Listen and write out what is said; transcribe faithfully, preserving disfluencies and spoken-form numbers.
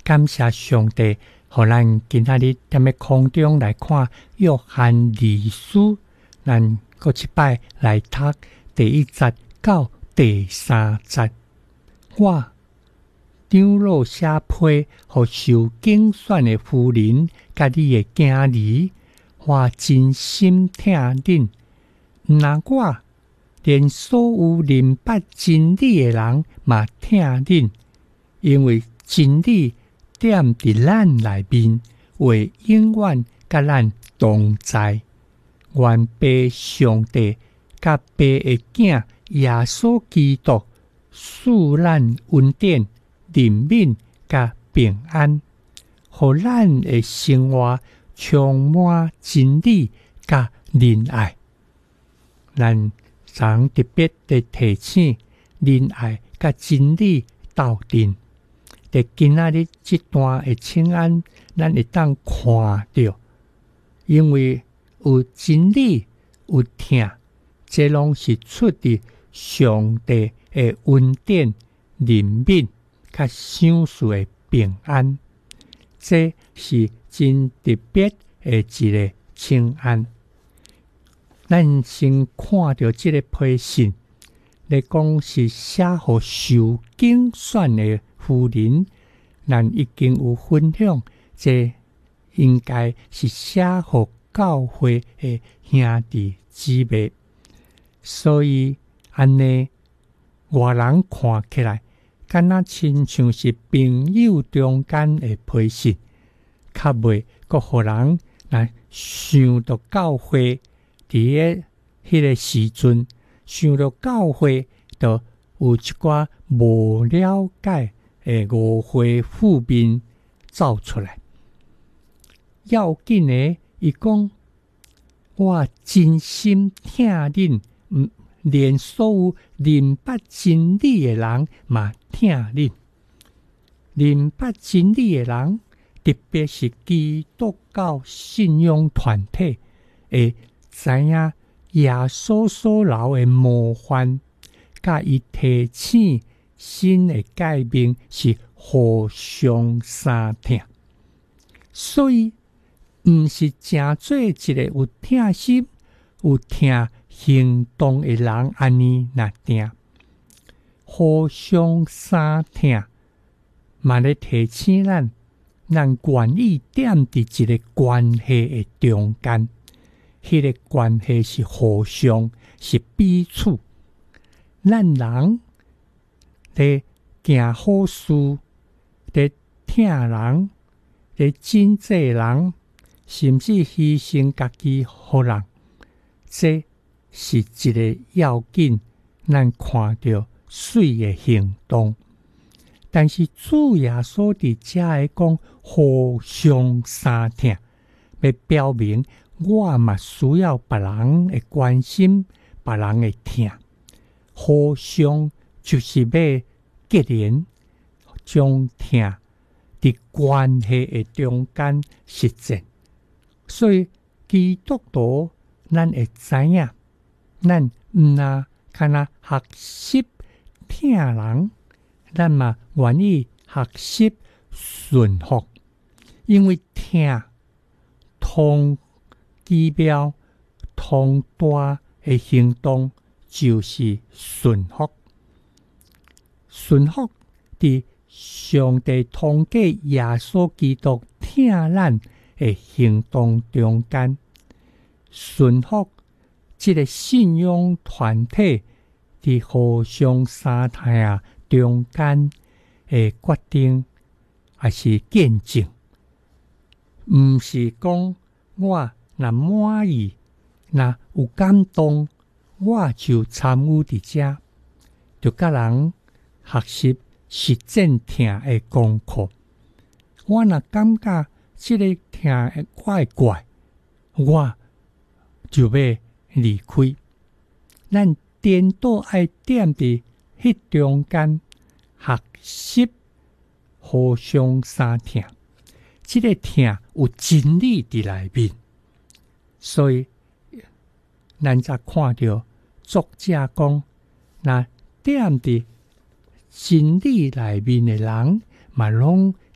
感谢上帝，互咱今仔日踮咧空中来看约翰二书，咱搁一摆来读第一节到第三节。我长老写批互受竞选的夫人，甲你的囝儿，我真心疼恁。那我连所有明白真理的人嘛疼恁，因为真理踮伫咱内面，会永远甲咱同在。愿爸上帝甲爸的囝耶稣基督赐咱恩典、怜悯甲平安，互咱的生活充满真理甲仁爱。咱常特别地提醒仁爱甲真理斗阵。在今仔日这段的请安，咱会当看到，因为有真理有疼，这拢是出自上帝的恩典、怜悯甲赏赐的平安。这是真特别的一个请安。咱先看到这个批信，来讲是写互受竞选的夫人，咱已经有分享，这应该是写互教会的兄弟姊妹，所以安尼外人看起来，敢若亲像是朋友中间的批信，较袂阁互人来想到教会。伫个迄个时阵，想到教会，就有一寡无了解的误会负面走出来。要紧的，伊讲我真心疼恁，嗯，连所有明白真理的人嘛疼恁。明白真理的人，特别是基督教信仰团体会知影耶稣所留的模范，甲伊提醒新的改变是互相相疼，所以毋是正做一个有疼心、有疼行动的人安尼那定，互相相疼，嘛咧提醒咱，咱愿意踮伫一个关系的中间。迄个关系是互相，是彼此。咱人咧行好事，咧疼人，咧真济人，甚至牺牲家己互人，这是一个要紧。咱看到水的行动，但是主耶稣伫遮会讲互相相疼，要表明。我嘛需要别人的关心，别人的疼，互相就是要结连，将疼伫关系的中间实践。所以基督徒咱会知影，咱毋若敢若学习疼人，咱嘛愿意学习顺服，因为疼通。指标通大的行动就是顺服，顺服伫上帝通过耶稣基督疼咱的行动中间，顺服这个信仰团体伫互相相疼中间的决定，还是见证，毋是讲我。若满意，若有感动，我就参与伫遮，就甲人学习实践疼的功课。我若感觉即个疼会怪怪，我就要离开。咱颠倒爱踮伫迄中间学习互相相疼，即个疼有真理伫内面。所以，咱才看到作者讲，那踮伫真理内面的人，嘛拢